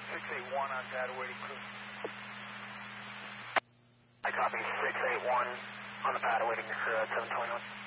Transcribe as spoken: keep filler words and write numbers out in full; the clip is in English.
six eight one on data waiting crew. I copy six eight one on the pad awaiting your crew at seven twenty-one.